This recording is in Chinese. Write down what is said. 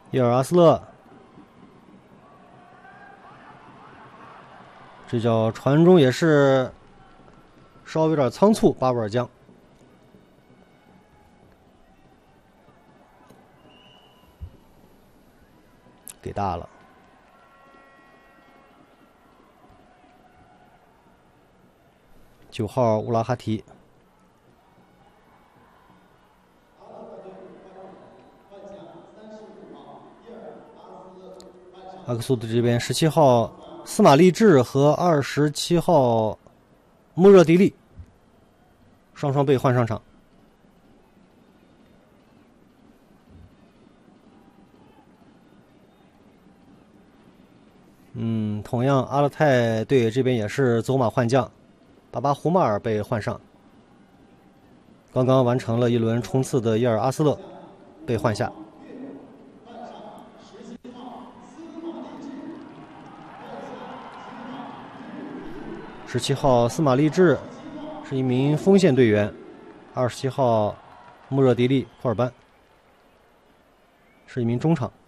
伊尔阿斯勒，这脚传中也是稍微有点仓促，巴布尔江给大了。9号乌拉哈提，阿克苏的这边17号司马励志和27号穆热迪利双双被换上场。同样阿勒泰队这边也是走马换将，巴巴胡马尔被换上。刚刚完成了一轮冲刺的伊尔阿斯勒被换下。17号司马励志是一名锋线队员，27号穆热迪利库尔班是一名中场。